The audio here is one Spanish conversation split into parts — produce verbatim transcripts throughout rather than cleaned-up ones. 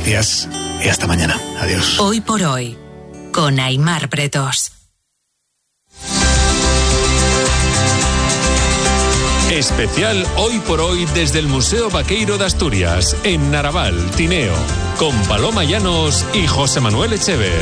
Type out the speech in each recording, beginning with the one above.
días y hasta mañana. Adiós. Hoy por hoy, con Aimar Pretos. Especial Hoy por Hoy desde el Museo Vaqueiro de Asturias, en Naraval, Tineo, con Paloma Llanos y José Manuel Echever.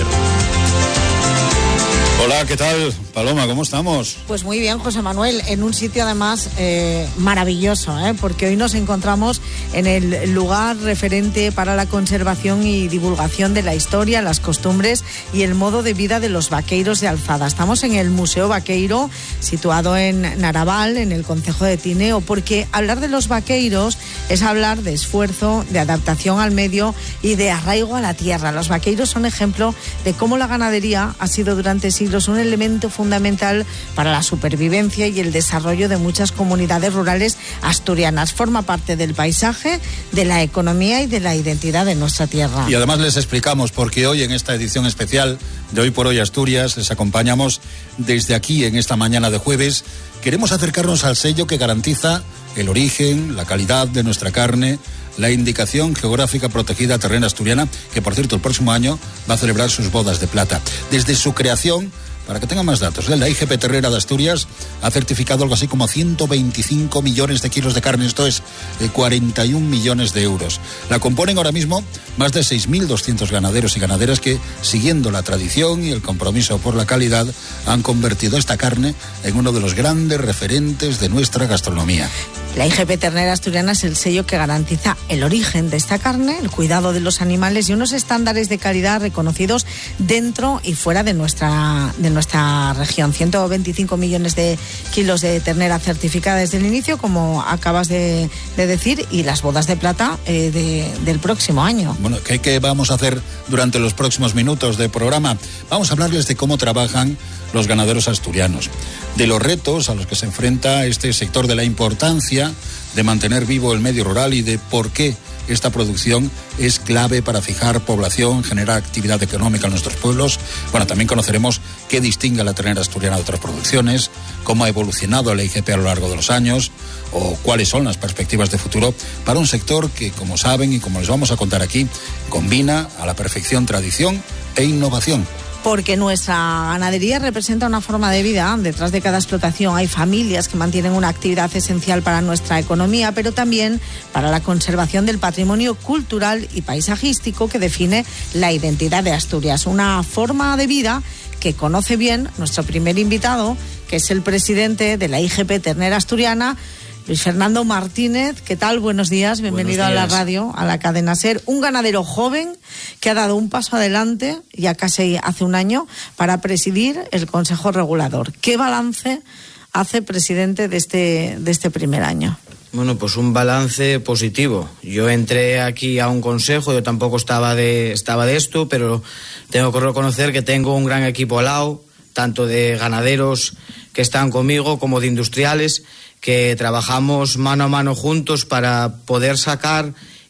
Hola, ¿qué tal? Paloma, ¿cómo estamos? Pues muy bien, José Manuel, en un sitio además eh, maravilloso, ¿eh? porque hoy nos encontramos en el lugar referente para la conservación y divulgación de la historia, las costumbres y el modo de vida de los vaqueiros de Alzada. Estamos en el Museo Vaqueiro, situado en Naraval, en el concejo de Tineo, porque hablar de los vaqueiros es hablar de esfuerzo, de adaptación al medio y de arraigo a la tierra. Los vaqueiros son ejemplo de cómo la ganadería ha sido durante siglos un elemento fundamental para la supervivencia y el desarrollo de muchas comunidades rurales asturianas. Forma parte del paisaje, de la economía y de la identidad de nuestra tierra. Y además les explicamos porque hoy en esta edición especial de Hoy por Hoy Asturias les acompañamos desde aquí en esta mañana de jueves. Queremos acercarnos al sello que garantiza el origen, la calidad de nuestra carne, la indicación geográfica protegida terrena asturiana, que por cierto el próximo año va a celebrar sus bodas de plata. Desde su creación, para que tengan más datos, la I G P Ternera de Asturias ha certificado algo así como ciento veinticinco millones de kilos de carne, esto es eh, cuarenta y un millones de euros. La componen ahora mismo más de seis mil doscientos ganaderos y ganaderas que, siguiendo la tradición y el compromiso por la calidad, han convertido esta carne en uno de los grandes referentes de nuestra gastronomía. La I G P Ternera Asturiana es el sello que garantiza el origen de esta carne, el cuidado de los animales y unos estándares de calidad reconocidos dentro y fuera de nuestra, de nuestra región. ciento veinticinco millones de kilos de ternera certificada desde el inicio, como acabas de, de decir, y las bodas de plata eh, de, del próximo año. Bueno, ¿qué, ¿qué vamos a hacer durante los próximos minutos de programa? Vamos a hablarles de cómo trabajan los ganaderos asturianos, de los retos a los que se enfrenta este sector, de la importancia de mantener vivo el medio rural y de por qué esta producción es clave para fijar población, generar actividad económica en nuestros pueblos. Bueno, también conoceremos qué distingue a la ternera asturiana de otras producciones, cómo ha evolucionado la I G P a lo largo de los años o cuáles son las perspectivas de futuro para un sector que, como saben y como les vamos a contar aquí, combina a la perfección tradición e innovación. Porque nuestra ganadería representa una forma de vida. Detrás de cada explotación hay familias que mantienen una actividad esencial para nuestra economía, pero también para la conservación del patrimonio cultural y paisajístico que define la identidad de Asturias. Una forma de vida que conoce bien nuestro primer invitado, que es el presidente de la I G P Ternera Asturiana, Luis Fernando Martínez. ¿Qué tal? Buenos días, bienvenido Buenos días. a la radio, a la cadena SER. Un ganadero joven que ha dado un paso adelante, ya casi hace un año, para presidir el Consejo Regulador. ¿Qué balance hace, presidente, de este, de este primer año? Bueno, pues un balance positivo. Yo entré aquí a un consejo, yo tampoco estaba de, estaba de esto, pero tengo que reconocer que tengo un gran equipo al lado, tanto de ganaderos que están conmigo como de industriales, que trabajamos mano a mano juntos para poder sacar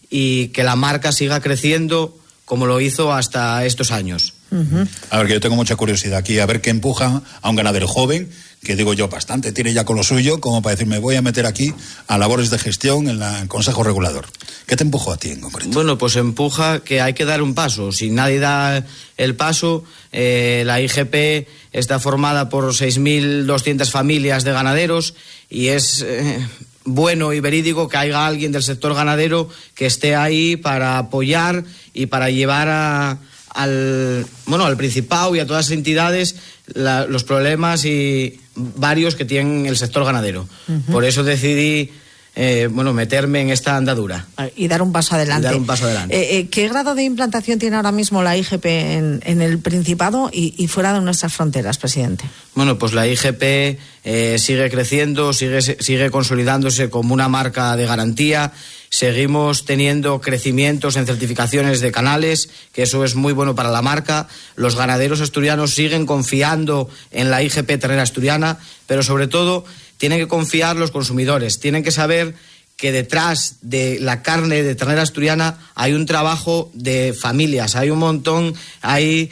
y que la marca siga creciendo como lo hizo hasta estos años. Uh-huh. A ver, que yo tengo mucha curiosidad aquí, a ver qué empuja a un ganadero joven, que digo yo bastante tiene ya con lo suyo, como para decir, me voy a meter aquí a labores de gestión en la, el Consejo Regulador. ¿Qué te empujó a ti en concreto? Bueno, pues empuja que hay que dar un paso. Si nadie da el paso, eh, la I G P está formada por seis mil doscientas familias de ganaderos y es eh, bueno y verídico que haya alguien del sector ganadero que esté ahí para apoyar y para llevar a, al, bueno, al Principado y a todas las entidades la, los problemas y varios que tiene el sector ganadero. Uh-huh. Por eso decidí Eh, bueno, meterme en esta andadura. Y dar un paso adelante. Y dar un paso adelante. Eh, eh, ¿Qué grado de implantación tiene ahora mismo la I G P en, en el Principado y, y fuera de nuestras fronteras, presidente? Bueno, pues la I G P eh, sigue creciendo, sigue, sigue consolidándose como una marca de garantía. Seguimos teniendo crecimientos en certificaciones de canales, que eso es muy bueno para la marca. Los ganaderos asturianos siguen confiando en la I G P Ternera Asturiana, pero sobre todo tienen que confiar los consumidores, tienen que saber que detrás de la carne de ternera asturiana hay un trabajo de familias, hay un montón, hay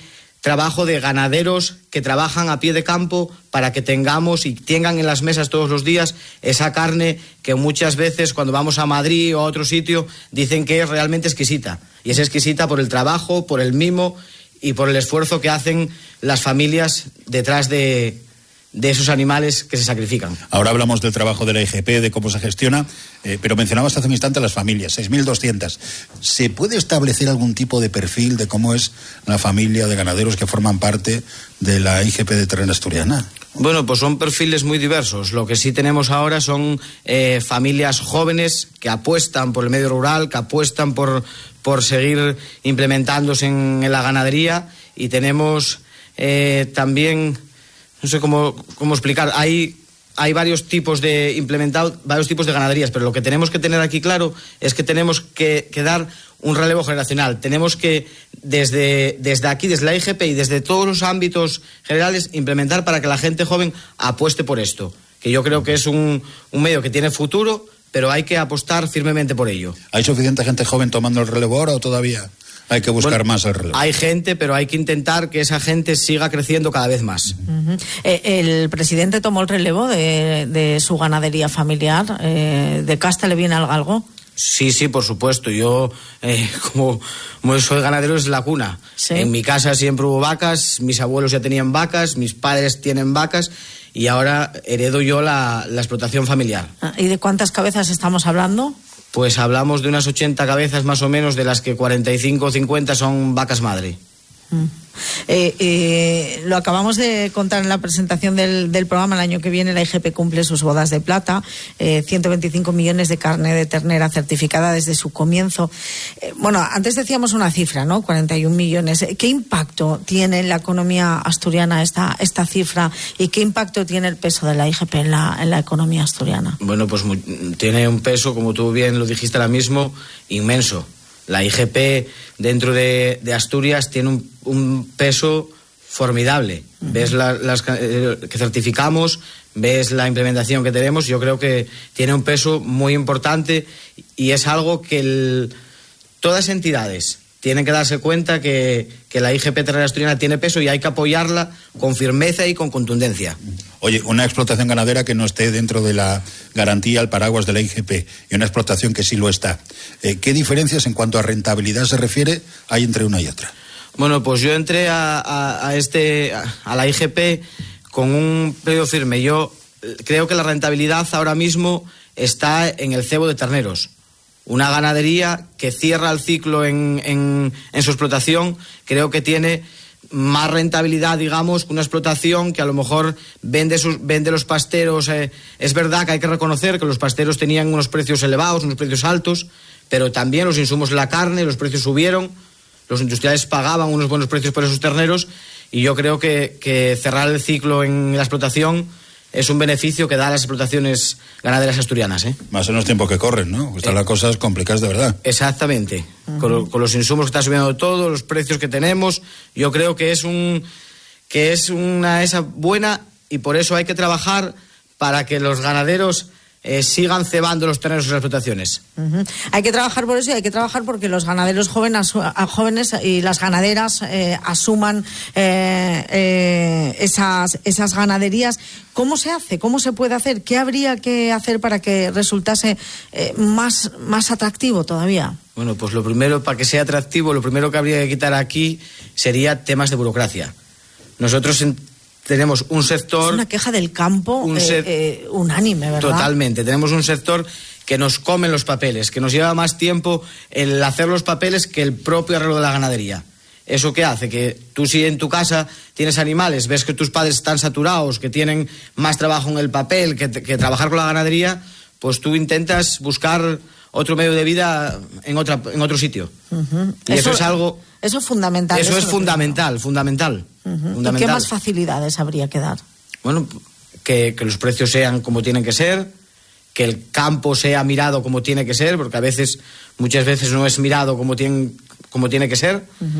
trabajo de ganaderos que trabajan a pie de campo para que tengamos y tengan en las mesas todos los días esa carne que muchas veces cuando vamos a Madrid o a otro sitio dicen que es realmente exquisita. Y es exquisita por el trabajo, por el mimo y por el esfuerzo que hacen las familias detrás de, de esos animales que se sacrifican. Ahora hablamos del trabajo de la I G P, de cómo se gestiona, eh, pero mencionabas hace un instante las familias, seis mil doscientas. ¿Se puede establecer algún tipo de perfil de cómo es la familia de ganaderos que forman parte de la I G P de Terrera Asturiana? Bueno, pues son perfiles muy diversos. Lo que sí tenemos ahora son eh, familias jóvenes que apuestan por el medio rural, que apuestan por, por seguir implementándose en, en la ganadería, y tenemos eh, también... No sé cómo, cómo explicar. Hay, hay varios tipos de implementado, varios tipos de ganaderías, pero lo que tenemos que tener aquí claro es que tenemos que, que dar un relevo generacional. Tenemos que, desde, desde aquí, desde la I G P y desde todos los ámbitos generales, implementar para que la gente joven apueste por esto. Que yo creo que es un, un medio que tiene futuro, pero hay que apostar firmemente por ello. ¿Hay suficiente gente joven tomando el relevo ahora o todavía hay que buscar bueno, más el relevo? Hay gente, pero hay que intentar que esa gente siga creciendo cada vez más. Uh-huh. eh, el presidente tomó el relevo de, de su ganadería familiar. Eh, ¿De casta le viene al galgo? Sí, sí, por supuesto. Yo, eh, como, como soy ganadero, es la cuna. ¿Sí? En mi casa siempre hubo vacas, mis abuelos ya tenían vacas, mis padres tienen vacas, y ahora heredo yo la, la explotación familiar. ¿Y de cuántas cabezas estamos hablando? Pues hablamos de unas ochenta cabezas más o menos, de las que cuarenta y cinco o cincuenta son vacas madre. Mm. Eh, eh, lo acabamos de contar en la presentación del, del programa. El año que viene la I G P cumple sus bodas de plata, eh, ciento veinticinco millones de carne de ternera certificada desde su comienzo. Eh, bueno, antes decíamos una cifra, ¿no? cuarenta y un millones. ¿Qué impacto tiene en la economía asturiana esta, esta cifra, y qué impacto tiene el peso de la I G P en la, en la economía asturiana? Bueno, pues muy, tiene un peso, como tú bien lo dijiste ahora mismo, inmenso. La I G P dentro de, de Asturias tiene un, un peso formidable. Uh-huh. Ves la, las eh, que certificamos, ves la implementación que tenemos. Yo creo que tiene un peso muy importante, y es algo que el, todas las entidades tienen que darse cuenta que, que la I G P Terrera Asturiana tiene peso, y hay que apoyarla con firmeza y con contundencia. Oye, una explotación ganadera que no esté dentro de la garantía, el paraguas de la I G P, y una explotación que sí lo está. Eh, ¿Qué diferencias en cuanto a rentabilidad se refiere hay entre una y otra? Bueno, pues yo entré a, a, a, este, a, a la I G P con un periodo firme. Yo creo que la rentabilidad ahora mismo está en el cebo de terneros. Una ganadería que cierra el ciclo en, en, en su explotación, creo que tiene más rentabilidad, digamos, que una explotación que a lo mejor vende, sus, vende los pasteros. Eh, es verdad que hay que reconocer que los pasteros tenían unos precios elevados, unos precios altos, pero también los insumos de la carne, los precios subieron, los industriales pagaban unos buenos precios por esos terneros, y yo creo que, que cerrar el ciclo en la explotación es un beneficio que da a las explotaciones ganaderas asturianas, ¿eh? Más en los tiempos que corren, ¿no? Están eh, las cosas complicadas de verdad. Exactamente. Uh-huh. Con, con los insumos que está subiendo todo, los precios que tenemos, yo creo que es un que es una esa buena, y por eso hay que trabajar para que los ganaderos Eh, sigan cebando los terrenos en las explotaciones. Uh-huh. Hay que trabajar por eso, y hay que trabajar porque los ganaderos jóvenes, jóvenes y las ganaderas eh, asuman eh, eh, esas, esas ganaderías. ¿Cómo se hace? ¿Cómo se puede hacer? ¿Qué habría que hacer para que resultase eh, más, más atractivo todavía? Bueno, pues lo primero, para que sea atractivo, lo primero que habría que quitar aquí sería temas de burocracia. Nosotros en tenemos un sector... Es una queja del campo un set, eh, eh, unánime, ¿verdad? Totalmente. Tenemos un sector que nos come los papeles, que nos lleva más tiempo el hacer los papeles que el propio arreglo de la ganadería. ¿Eso qué hace? Que tú, si en tu casa tienes animales, ves que tus padres están saturados, que tienen más trabajo en el papel que, que trabajar con la ganadería, pues tú intentas buscar otro medio de vida en, otra, en otro sitio. Uh-huh. Y eso, eso es algo... Eso es fundamental. Eso, eso es fundamental, fundamental. Uh-huh. fundamental. ¿Y qué más facilidades habría que dar? Bueno, que, que los precios sean como tienen que ser, que el campo sea mirado como tiene que ser, porque a veces, muchas veces no es mirado como tiene, como tiene que ser, uh-huh.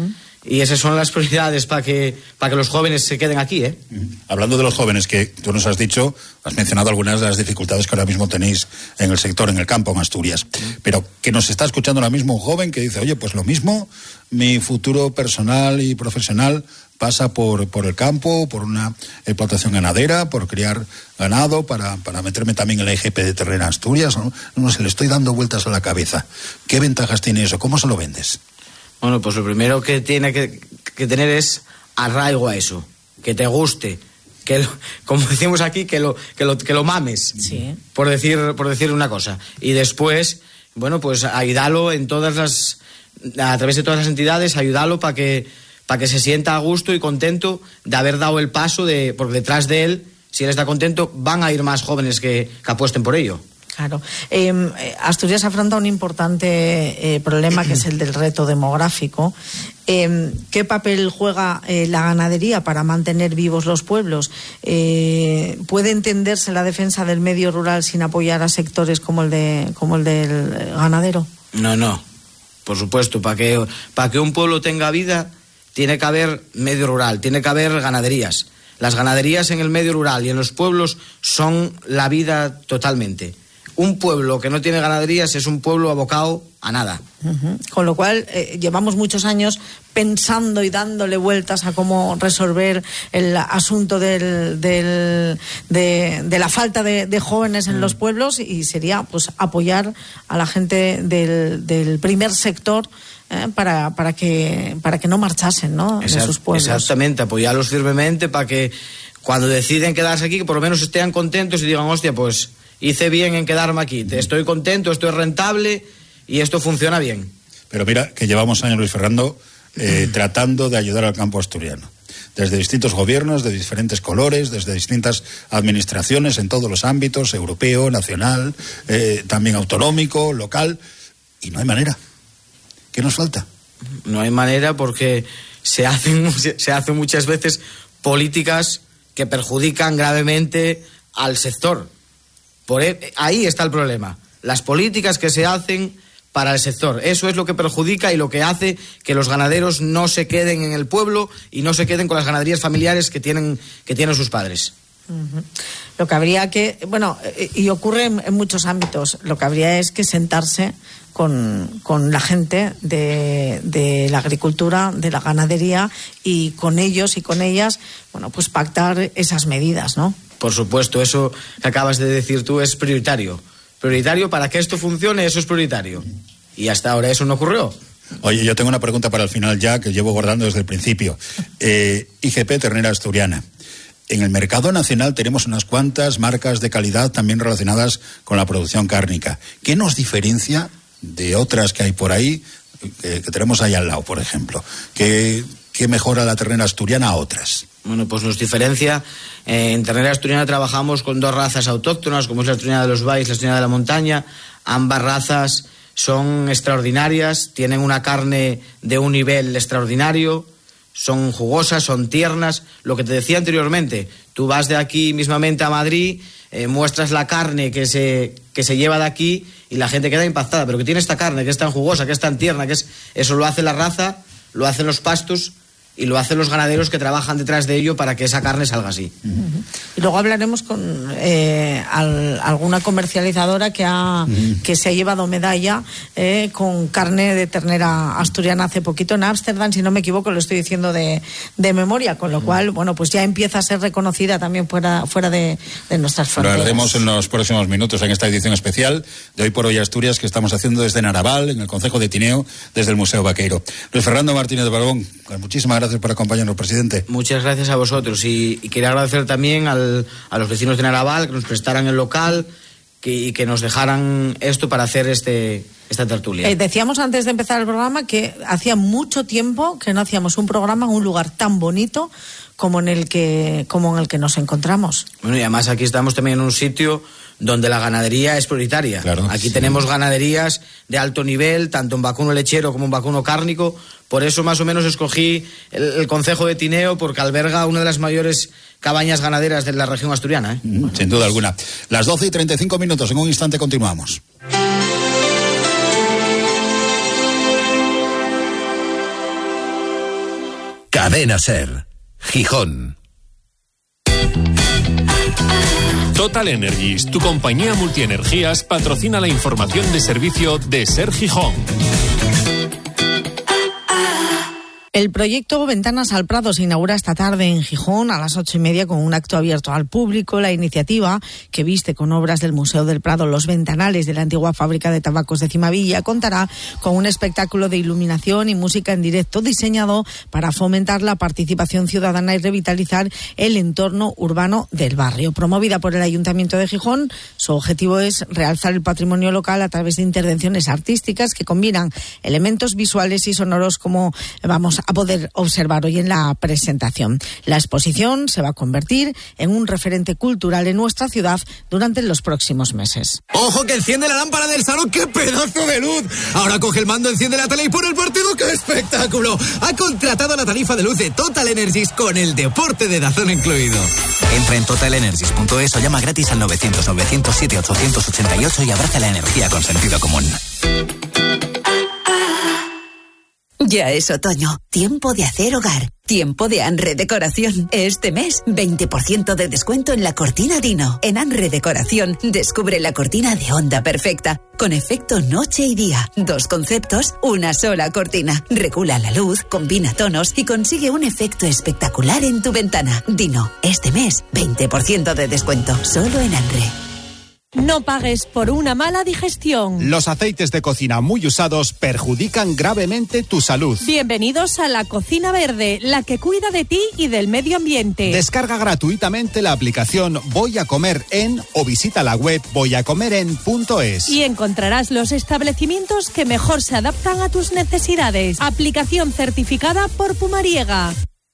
y esas son las prioridades para que, para que los jóvenes se queden aquí, ¿eh? Hablando de los jóvenes, que tú nos has dicho, has mencionado algunas de las dificultades que ahora mismo tenéis en el sector, en el campo, en Asturias, pero que nos está escuchando ahora mismo un joven que dice, oye, pues lo mismo, mi futuro personal y profesional pasa por, por el campo, por una explotación ganadera, por criar ganado, para, para meterme también en la I G P de Ternera Asturias, ¿no? No sé, le estoy dando vueltas a la cabeza. ¿Qué ventajas tiene eso? ¿Cómo se lo vendes? Bueno, pues lo primero que tiene que, que tener es arraigo a eso, que te guste, que lo, como decimos aquí, que lo, que lo, que lo mames, sí. por decir, por decir una cosa. Y después, bueno, pues ayudarlo en todas las, a través de todas las entidades, ayudarlo para que, para que se sienta a gusto y contento de haber dado el paso, de, porque detrás de él, si él está contento, van a ir más jóvenes que, que apuesten por ello. Claro. Eh, Asturias afronta un importante eh, problema que es el del reto demográfico. Eh, ¿Qué papel juega eh, la ganadería para mantener vivos los pueblos? Eh, ¿Puede entenderse la defensa del medio rural sin apoyar a sectores como el de como el del ganadero? No, no. Por supuesto, para que, para que un pueblo tenga vida, tiene que haber medio rural, tiene que haber ganaderías. Las ganaderías en el medio rural y en los pueblos son la vida totalmente. Un pueblo que no tiene ganaderías es un pueblo abocado a nada. Uh-huh. Con lo cual, eh, llevamos muchos años pensando y dándole vueltas a cómo resolver el asunto del, del, de, de la falta de, de jóvenes en mm. los pueblos, y sería pues apoyar a la gente del, del primer sector eh, para, para, que, para que no marchasen, ¿no? Exact, de sus pueblos. Exactamente, apoyarlos firmemente para que cuando deciden quedarse aquí, que por lo menos estén contentos y digan, hostia, pues hice bien en quedarme aquí, estoy contento, estoy rentable y esto funciona bien. Pero mira, que llevamos años, Luis Fernando, eh, mm. tratando de ayudar al campo asturiano. Desde distintos gobiernos, de diferentes colores, desde distintas administraciones en todos los ámbitos, europeo, nacional, eh, también autonómico, local, y no hay manera. ¿Qué nos falta? No hay manera porque se hacen, se hacen muchas veces políticas que perjudican gravemente al sector. Por ahí está el problema. Las políticas que se hacen para el sector. Eso es lo que perjudica y lo que hace que los ganaderos no se queden en el pueblo y no se queden con las ganaderías familiares que tienen, que tienen sus padres. Uh-huh. Lo que habría que, bueno, y ocurre en, en muchos ámbitos, lo que habría es que sentarse con, con la gente de, de la agricultura, de la ganadería, y con ellos y con ellas, bueno, pues pactar esas medidas, ¿no? Por supuesto, eso que acabas de decir tú es prioritario. Prioritario para que esto funcione, eso es prioritario. Y hasta ahora eso no ocurrió. Oye, yo tengo una pregunta para el final ya, que llevo guardando desde el principio. Eh, I G P Ternera Asturiana. En el mercado nacional tenemos unas cuantas marcas de calidad también relacionadas con la producción cárnica. ¿Qué nos diferencia de otras que hay por ahí, que, que tenemos ahí al lado, por ejemplo? ¿Qué, qué mejora la ternera asturiana a otras? Bueno, pues nos diferencia. Eh, en ternera asturiana trabajamos con dos razas autóctonas, como es la asturiana de los valles y la asturiana de la montaña. Ambas razas son extraordinarias, tienen una carne de un nivel extraordinario, son jugosas, son tiernas. Lo que te decía anteriormente, tú vas de aquí mismamente a Madrid, eh, muestras la carne que se, que se lleva de aquí y la gente queda impactada. Pero que tiene esta carne, que es tan jugosa, que es tan tierna, que es eso lo hace la raza, lo hacen los pastos y lo hacen los ganaderos que trabajan detrás de ello para que esa carne salga así. Uh-huh. Y luego hablaremos con eh, al, alguna comercializadora que ha uh-huh. que se ha llevado medalla eh, con carne de ternera asturiana hace poquito en Ámsterdam, si no me equivoco, lo estoy diciendo de, de memoria, con lo uh-huh. cual, bueno, pues ya empieza a ser reconocida también fuera, fuera de, de nuestras fronteras. Lo haremos en los próximos minutos en esta edición especial de Hoy por Hoy Asturias, que estamos haciendo desde Naraval, en el concejo de Tineo, desde el Museo Vaqueiro. Luis Fernando Martínez de Barbón, muchísimas gracias por acompañarnos, presidente. Muchas gracias a vosotros y, y quería agradecer también al, a los vecinos de Naraval que nos prestaran el local que, y que nos dejaran esto para hacer este esta tertulia. Eh, decíamos antes de empezar el programa que hacía mucho tiempo que no hacíamos un programa en un lugar tan bonito como en el que como en el que nos encontramos. Bueno, y además aquí estamos también en un sitio donde la ganadería es prioritaria. Claro, aquí sí. tenemos ganaderías de alto nivel, tanto en vacuno lechero como en vacuno cárnico. Por eso más o menos escogí el, el concejo de Tineo, porque alberga una de las mayores cabañas ganaderas de la región asturiana, ¿eh? Mm, sin duda alguna. Las doce y treinta y cinco minutos, en un instante continuamos. Cadena SER, Gijón. Total Energies, tu compañía multienergías, patrocina la información de servicio de SER Gijón. El proyecto Ventanas al Prado se inaugura esta tarde en Gijón a las ocho y media con un acto abierto al público. La iniciativa, que viste con obras del Museo del Prado los ventanales de la antigua fábrica de tabacos de Cimavilla, contará con un espectáculo de iluminación y música en directo diseñado para fomentar la participación ciudadana y revitalizar el entorno urbano del barrio. Promovida por el Ayuntamiento de Gijón, su objetivo es realzar el patrimonio local a través de intervenciones artísticas que combinan elementos visuales y sonoros, como vamos a poder observar hoy en la presentación. La exposición se va a convertir en un referente cultural en nuestra ciudad durante los próximos meses. ¡Ojo que enciende la lámpara del salón! ¡Qué pedazo de luz! Ahora coge el mando, enciende la tele y pone el partido. ¡Qué espectáculo! Ha contratado la tarifa de luz de Total Energies con el deporte de Dazón incluido. Entra en total energies punto es o llama gratis al novecientos novecientos siete ochocientos ochenta y ocho y abraza la energía con sentido común. Ya es otoño, tiempo de hacer hogar, tiempo de Anre Decoración. Este mes, veinte por ciento de descuento en la cortina Dino. En Anre Decoración, descubre la cortina de onda perfecta, con efecto noche y día. Dos conceptos, una sola cortina. Regula la luz, combina tonos y consigue un efecto espectacular en tu ventana. Dino, este mes, veinte por ciento de descuento, solo en Anre. No pagues por una mala digestión. Los aceites de cocina muy usados perjudican gravemente tu salud. Bienvenidos a la Cocina Verde, la que cuida de ti y del medio ambiente. Descarga gratuitamente la aplicación Voy a Comer En o visita la web voy a comer en punto es. Y encontrarás los establecimientos que mejor se adaptan a tus necesidades. Aplicación certificada por Pumariega.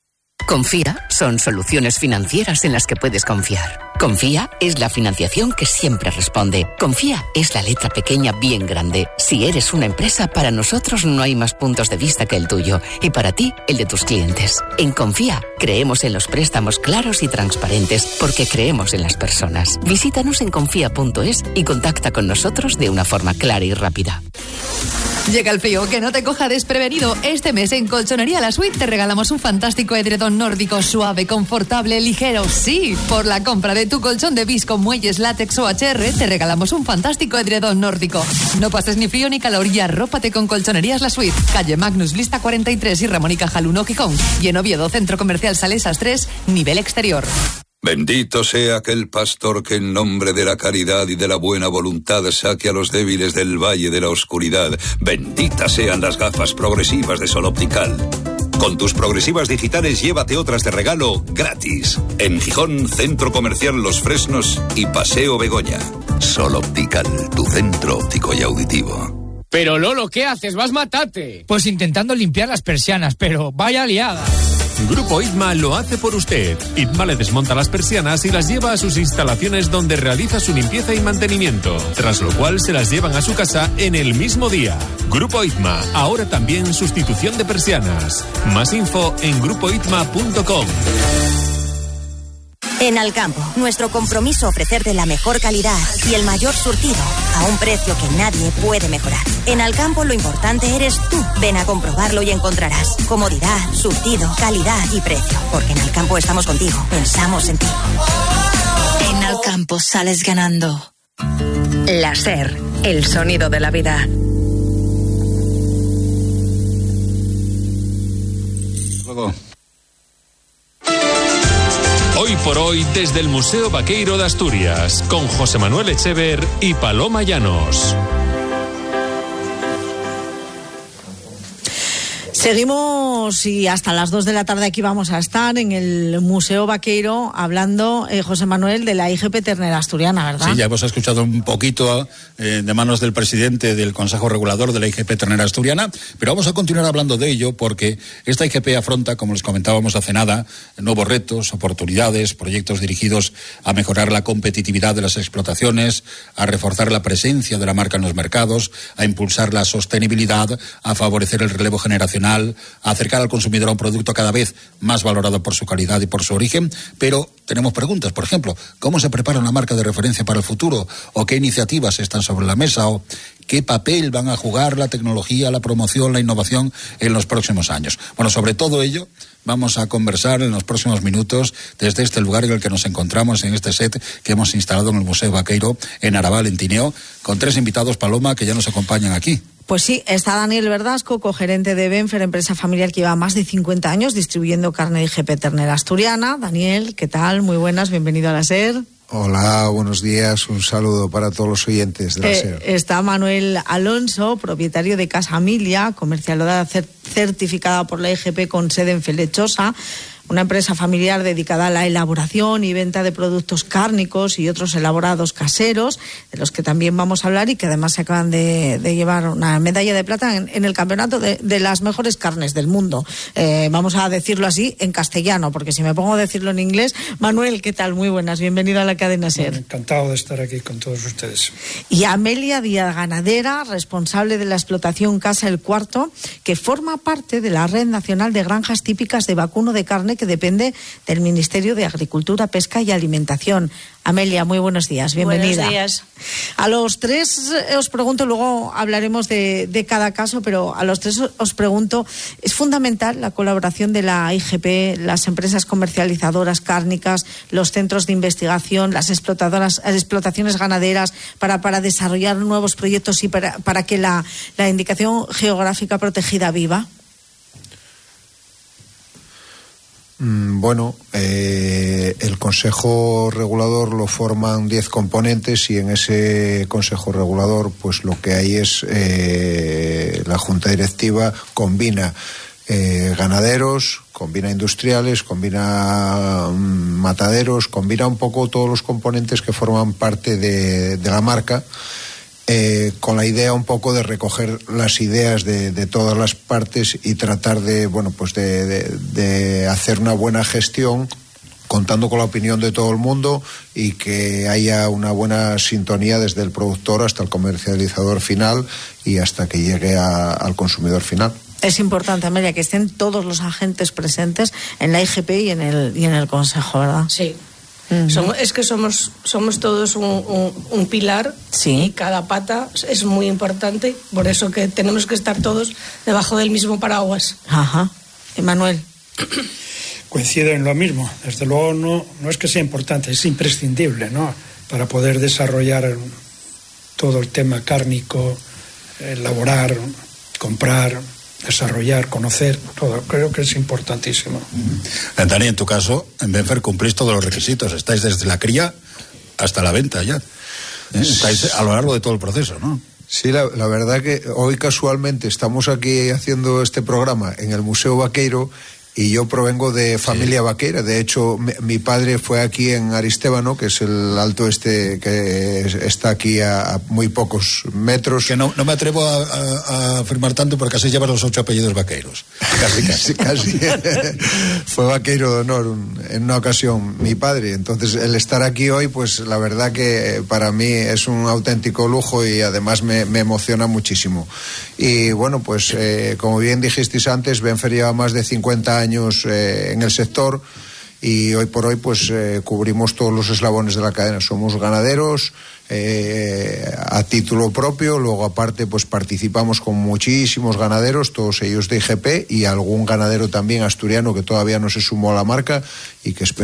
Confía son soluciones financieras en las que puedes confiar. Confía es la financiación que siempre responde. Confía es la letra pequeña bien grande. Si eres una empresa, para nosotros no hay más puntos de vista que el tuyo y para ti el de tus clientes. En Confía creemos en los préstamos claros y transparentes porque creemos en las personas. Visítanos en confía punto es y contacta con nosotros de una forma clara y rápida. Llega el frío, que no te coja desprevenido. Este mes en Colchonería La Suite te regalamos un fantástico edredón nórdico suave, confortable, ligero. Sí, por la compra de tu colchón de visco, muelles, látex o H R te regalamos un fantástico edredón nórdico. No pases ni frío ni calor y arrópate con Colchonerías La Suite. Calle Magnus Lista cuarenta y tres y Ramón y Cajal uno Gijón. Y en Oviedo, Centro Comercial Salesas tres, nivel exterior. Bendito sea aquel pastor que en nombre de la caridad y de la buena voluntad saque a los débiles del valle de la oscuridad. Benditas sean las gafas progresivas de Sol Optical. Con tus progresivas digitales llévate otras de regalo gratis. En Gijón, Centro Comercial Los Fresnos y Paseo Begoña. Sol Optical, tu centro óptico y auditivo. Pero Lolo, ¿qué haces? ¡Vas matate! Pues intentando limpiar las persianas, pero vaya liada. Grupo Itma lo hace por usted. Itma le desmonta las persianas y las lleva a sus instalaciones donde realiza su limpieza y mantenimiento, tras lo cual se las llevan a su casa en el mismo día. Grupo Itma, ahora también sustitución de persianas. Más info en grupo itma punto com. En Alcampo, nuestro compromiso ofrecerte la mejor calidad y el mayor surtido a un precio que nadie puede mejorar. En Alcampo lo importante eres tú. Ven a comprobarlo y encontrarás comodidad, surtido, calidad y precio. Porque en Alcampo estamos contigo, pensamos en ti. En Alcampo sales ganando. La SER, el sonido de la vida. Luego. Hoy por hoy, desde el Museo Vaqueiro de Asturias, con José Manuel Echever y Paloma Llanos. Seguimos y hasta las dos de la tarde aquí vamos a estar en el Museo Vaqueiro hablando, eh, José Manuel, de la I G P Ternera Asturiana, ¿verdad? Sí, ya hemos escuchado un poquito eh, de manos del presidente del Consejo Regulador de la I G P Ternera Asturiana, pero vamos a continuar hablando de ello porque esta I G P afronta, como les comentábamos hace nada, nuevos retos, oportunidades, proyectos dirigidos a mejorar la competitividad de las explotaciones, a reforzar la presencia de la marca en los mercados, a impulsar la sostenibilidad, a favorecer el relevo generacional nacional, a acercar al consumidor a un producto cada vez más valorado por su calidad y por su origen, pero tenemos preguntas, por ejemplo, ¿cómo se prepara una marca de referencia para el futuro? ¿O qué iniciativas están sobre la mesa? ¿O qué papel van a jugar la tecnología, la promoción, la innovación en los próximos años? Bueno, sobre todo ello vamos a conversar en los próximos minutos desde este lugar en el que nos encontramos, en este set que hemos instalado en el Museo Vaqueiro, en Arabal, en Tineo, con tres invitados, Paloma, que ya nos acompañan aquí. Pues sí, está Daniel Verdasco, cogerente de Benfer, empresa familiar que lleva más de cincuenta años distribuyendo carne I G P ternera asturiana. Daniel, ¿qué tal? Muy buenas, bienvenido a la SER. Hola, buenos días, un saludo para todos los oyentes de la eh, SER. Está Manuel Alonso, propietario de Casa Amilia, comercializadora certificada por la I G P con sede en Felechosa, una empresa familiar dedicada a la elaboración y venta de productos cárnicos y otros elaborados caseros, de los que también vamos a hablar y que además se acaban de, de llevar una medalla de plata en, en el campeonato de, de las mejores carnes del mundo. Eh, vamos a decirlo así en castellano, porque si me pongo a decirlo en inglés. Manuel, ¿qué tal? Muy buenas, bienvenido a la cadena SER. Bueno, encantado de estar aquí con todos ustedes. Y Amelia Díaz Ganadera, responsable de la explotación Casa El Cuarto, que forma parte de la Red Nacional de Granjas Típicas de Vacuno de Carne, que depende del Ministerio de Agricultura, Pesca y Alimentación. Amelia, muy buenos días, bienvenida. Buenos días. A los tres os pregunto, luego hablaremos de, de cada caso, pero a los tres os pregunto, ¿es fundamental la colaboración de la I G P, las empresas comercializadoras cárnicas, los centros de investigación, las explotadoras, las explotaciones ganaderas para, para desarrollar nuevos proyectos y para, para que la, la indicación geográfica protegida viva? Bueno, eh, el Consejo Regulador lo forman diez componentes y en ese Consejo Regulador pues lo que hay es eh, la Junta Directiva combina eh, ganaderos, combina industriales, combina um, mataderos, combina un poco todos los componentes que forman parte de, de la marca. Eh, con la idea un poco de recoger las ideas de, de todas las partes y tratar de, bueno, pues de, de, de hacer una buena gestión contando con la opinión de todo el mundo y que haya una buena sintonía desde el productor hasta el comercializador final y hasta que llegue a, al consumidor final. Es importante, Amelia, que estén todos los agentes presentes en la I G P y en el, y en el Consejo, ¿verdad? Sí. Uh-huh. Somos, es que somos somos todos un, un, un pilar, sí, y cada pata es muy importante, por eso que tenemos que estar todos debajo del mismo paraguas. Ajá. Emanuel. Coincido en lo mismo. Desde luego no, no es que sea importante, es imprescindible, ¿no? Para poder desarrollar todo el tema cárnico, elaborar, comprar, desarrollar, conocer, todo. Creo que es importantísimo. Dani, en tu caso, en Benfer cumplís todos los requisitos. Estáis desde la cría hasta la venta ya. ¿Eh? Estáis a lo largo de todo el proceso, ¿no? Sí, la, la verdad que hoy casualmente estamos aquí haciendo este programa en el Museo Vaqueiro y yo provengo de familia sí. vaquera. De hecho, mi, mi padre fue aquí en Aristévano, que es el alto este que está aquí a, a muy pocos metros. Que no, no me atrevo a, a, a afirmar tanto porque casi lleva los ocho apellidos vaqueiros. Casi, casi. casi. Fue vaqueiro de honor un, en una ocasión mi padre. Entonces, el estar aquí hoy, pues la verdad que para mí es un auténtico lujo y además me, me emociona muchísimo. Y bueno, pues eh, como bien dijisteis antes, Benfer lleva más de cincuenta años eh, en el sector y hoy por hoy pues eh, cubrimos todos los eslabones de la cadena. Somos ganaderos eh, a título propio, luego aparte pues participamos con muchísimos ganaderos, todos ellos de I G P y algún ganadero también asturiano que todavía no se sumó a la marca y que espero